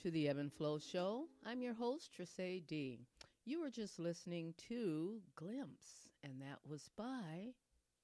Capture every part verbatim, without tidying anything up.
to the Ebb and Flow Show. I'm your host, Trisay D. You were just listening to Glimpse, and that was by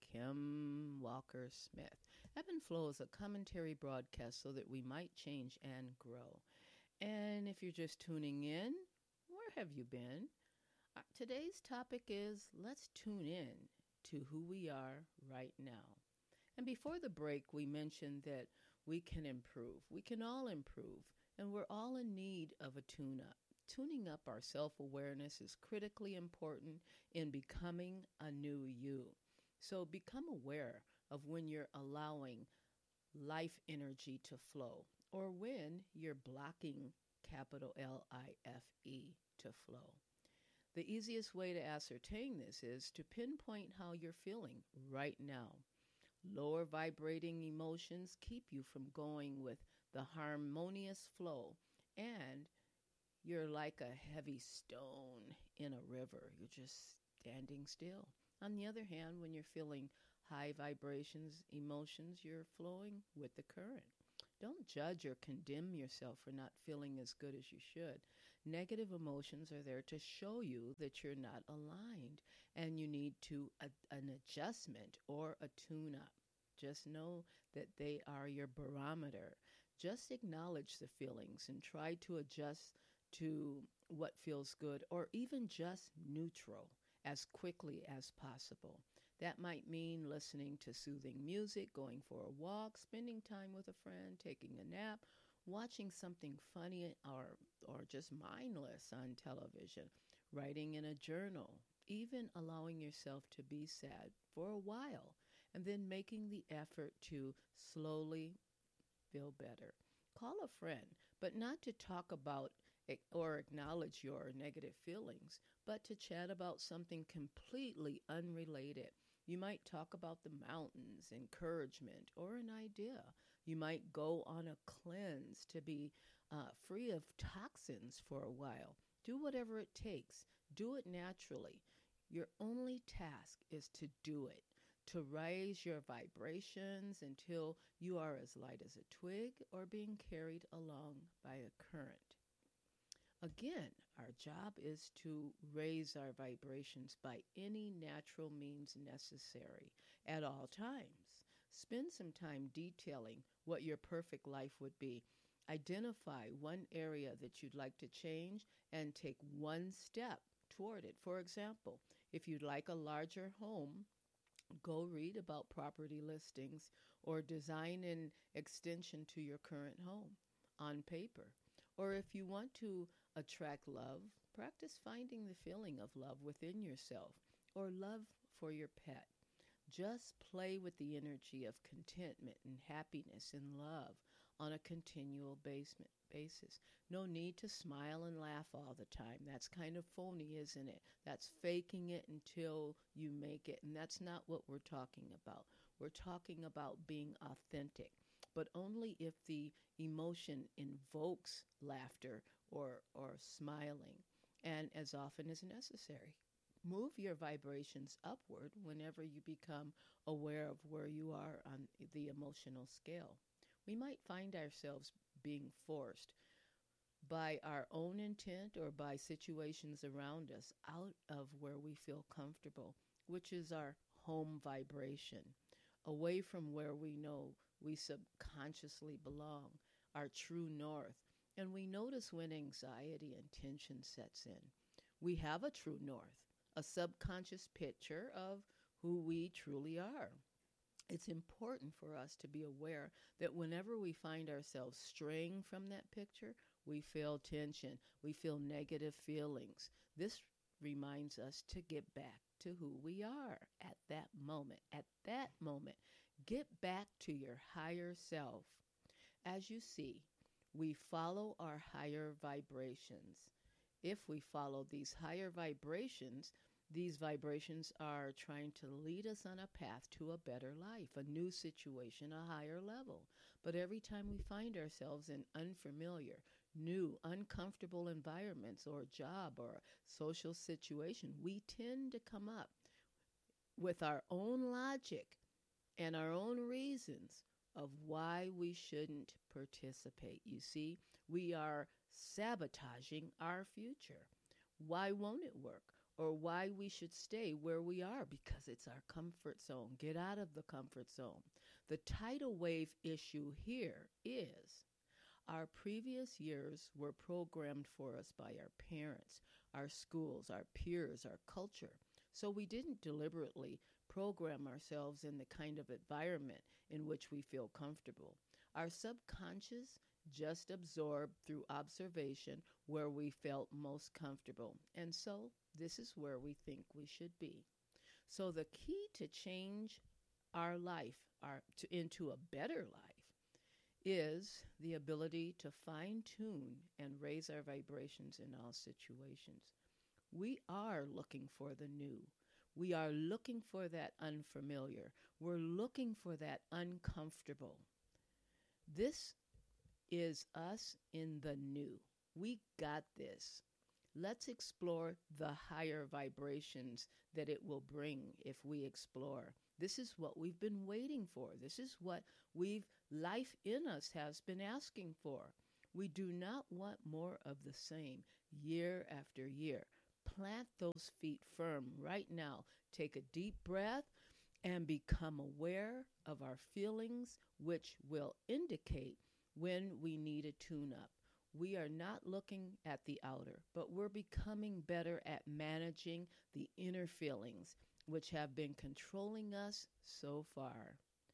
Kim Walker Smith. Ebb and Flow is a commentary broadcast so that we might change and grow. And if you're just tuning in, where have you been? Uh, today's topic is let's tune in to who we are right now. And before the break, we mentioned that we can improve. We can all improve. And we're all in need of a tune-up. Tuning up our self-awareness is critically important in becoming a new you. So become aware of when you're allowing life energy to flow or when you're blocking capital L I F E to flow. The easiest way to ascertain this is to pinpoint how you're feeling right now. Lower vibrating emotions keep you from going with the harmonious flow, and you're like a heavy stone in a river. You're just standing still. On the other hand, when you're feeling high vibrations, emotions, you're flowing with the current. Don't judge or condemn yourself for not feeling as good as you should. Negative emotions are there to show you that you're not aligned and you need to a, an adjustment or a tune-up. Just know that they are your barometer. Just acknowledge the feelings and try to adjust to what feels good or even just neutral as quickly as possible. That might mean listening to soothing music, going for a walk, spending time with a friend, taking a nap, watching something funny or, or just mindless on television, writing in a journal, even allowing yourself to be sad for a while, and then making the effort to slowly feel better. Call a friend, but not to talk about or acknowledge your negative feelings, but to chat about something completely unrelated. You might talk about the mountains, encouragement, or an idea. You might go on a cleanse to be uh, free of toxins for a while. Do whatever it takes. Do it naturally. Your only task is to do it, to raise your vibrations until you are as light as a twig or being carried along by a current. Again, our job is to raise our vibrations by any natural means necessary at all times. Spend some time detailing what your perfect life would be. Identify one area that you'd like to change and take one step toward it. For example, if you'd like a larger home, go read about property listings or design an extension to your current home on paper. Or if you want to attract love, practice finding the feeling of love within yourself or love for your pet. Just play with the energy of contentment and happiness and love on a continual basement basis. No need to smile and laugh all the time. That's kind of phony, isn't it? That's faking it until you make it. And that's not what we're talking about. We're talking about being authentic, but only if the emotion invokes laughter or, or smiling, and as often as necessary. Move your vibrations upward whenever you become aware of where you are on the emotional scale. We might find ourselves being forced by our own intent or by situations around us out of where we feel comfortable, which is our home vibration, away from where we know we subconsciously belong, our true north. And we notice when anxiety and tension sets in. We have a true north, a subconscious picture of who we truly are. It's important for us to be aware that whenever we find ourselves straying from that picture, we feel tension, we feel negative feelings. This reminds us to get back to who we are at that moment. At that moment, get back to your higher self. As you see, we follow our higher vibrations. If we follow these higher vibrations, these vibrations are trying to lead us on a path to a better life, a new situation, a higher level. But every time we find ourselves in unfamiliar, new, uncomfortable environments or job or social situation, we tend to come up with our own logic and our own reasons of why we shouldn't participate. You see, we are sabotaging our future. Why won't it work? Or why we should stay where we are, because it's our comfort zone. Get out of the comfort zone. The tidal wave issue here is our previous years were programmed for us by our parents, our schools, our peers, our culture. So we didn't deliberately program ourselves in the kind of environment in which we feel comfortable. Our subconscious just absorbed through observation where we felt most comfortable. And so this is where we think we should be. So the key to change our life our, to, into a better life is the ability to fine-tune and raise our vibrations in all situations. We are looking for the new. We are looking for that unfamiliar. We're looking for that uncomfortable. This is us in the new. We got this. Let's explore the higher vibrations that it will bring if we explore. This is what we've been waiting for. This is what we've life in us has been asking for. We do not want more of the same year after year. Plant those feet firm right now. Take a deep breath and become aware of our feelings, which will indicate when we need a tune-up. We are not looking at the outer, but we're becoming better at managing the inner feelings, which have been controlling us so far.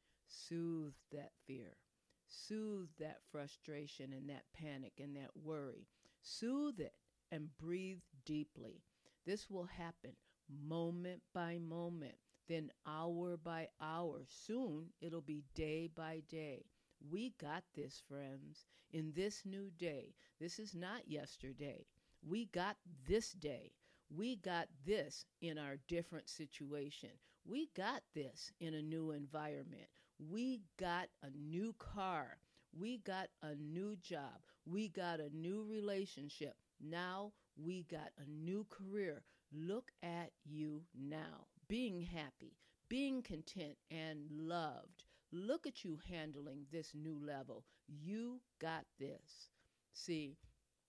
Soothe that fear. Soothe that frustration and that panic and that worry. Soothe it and breathe deeply. This will happen moment by moment, then hour by hour. Soon it'll be day by day. We got this, friends, in this new day. This is not yesterday. We got this day. We got this in our different situation. We got this in a new environment. We got a new car. We got a new job. We got a new relationship. Now we got a new career. Look at you now, being happy, being content and loved. Look at you handling this new level. You got this. See,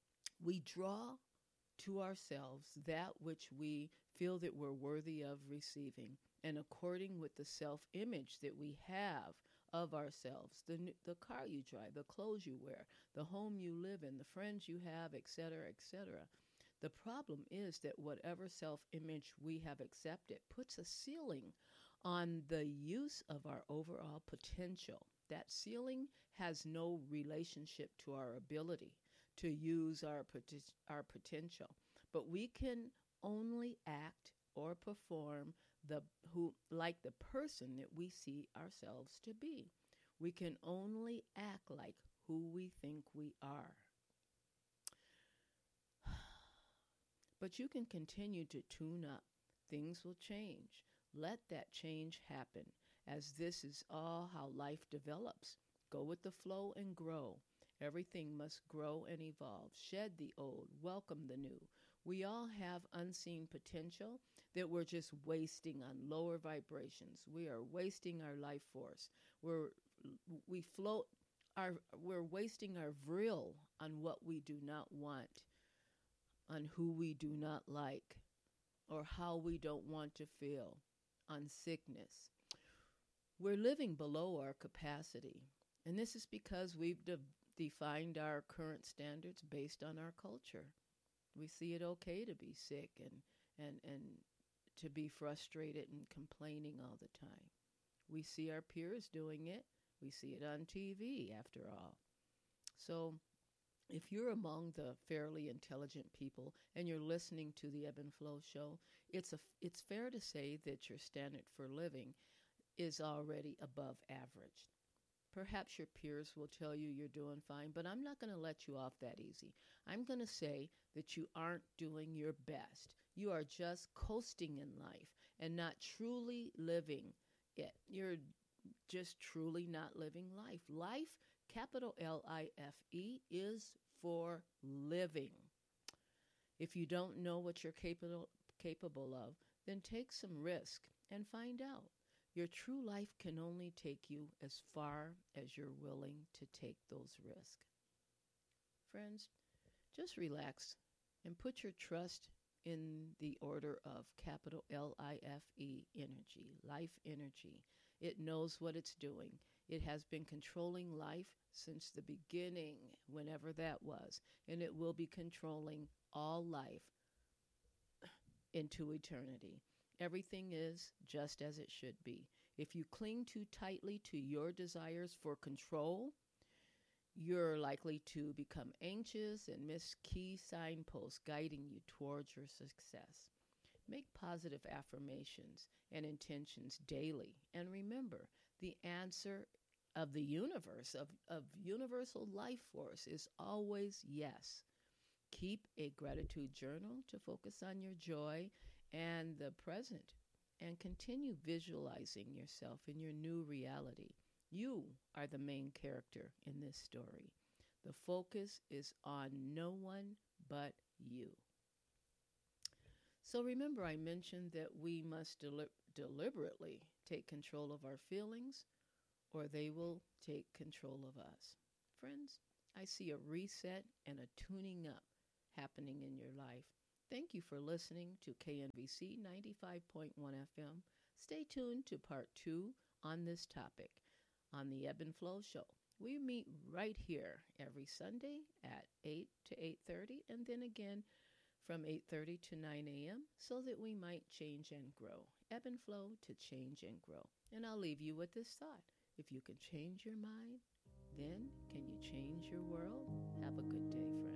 we draw to ourselves that which we feel that we're worthy of receiving, and according with the self-image that we have of ourselves, the the car you drive, the clothes you wear, the home you live in, the friends you have, et cetera, et cetera. The problem is that whatever self-image we have accepted puts a ceiling on the use of our overall potential. That ceiling has no relationship to our ability to use our pot- our potential, but we can only act or perform the who like the person that we see ourselves to be. We can only act like who we think we are. But you can continue to tune up. Things will change. Let that change happen, as this is all how life develops. Go with the flow and grow. Everything must grow and evolve. Shed the old, welcome the new. We all have unseen potential that we're just wasting on lower vibrations. We are wasting our life force. We're we float our we're wasting our vril on what we do not want, on who we do not like, or how we don't want to feel, on sickness. We're living below our capacity, and this is because we've de- defined our current standards based on our culture. We see it okay to be sick and, and, and to be frustrated and complaining all the time. We see our peers doing it. We see it on T V, after all. So if you're among the fairly intelligent people and you're listening to the Ebb and Flow show, it's a, it's fair to say that your standard for living is already above average. Perhaps your peers will tell you you're doing fine, but I'm not going to let you off that easy. I'm going to say that you aren't doing your best. You are just coasting in life and not truly living it. You're just truly not living life. Life, capital L I F E, is for living. If you don't know what you're capable capable of, then take some risk and find out. Your true life can only take you as far as you're willing to take those risks. Friends, just relax and put your trust in the order of capital L I F E energy, life energy. It knows what it's doing. It has been controlling life since the beginning, whenever that was, and it will be controlling all life into eternity. Everything is just as it should be. If you cling too tightly to your desires for control, you're likely to become anxious and miss key signposts guiding you towards your success. Make positive affirmations and intentions daily. And remember, the answer of the universe, of, of universal life force, is always yes. Keep a gratitude journal to focus on your joy and the present, and continue visualizing yourself in your new reality. You are the main character in this story. The focus is on no one but you. So remember, I mentioned that we must deli- deliberately take control of our feelings, or they will take control of us. Friends, I see a reset and a tuning up happening in your life. Thank you for listening to K N V C ninety-five point one F M. Stay tuned to part two on this topic on the Ebb and Flow Show. We meet right here every Sunday at eight to eight thirty, and then again from eight thirty to nine a.m. so that we might change and grow. Ebb and flow to change and grow. And I'll leave you with this thought. If you can change your mind, then can you change your world? Have a good day, friends.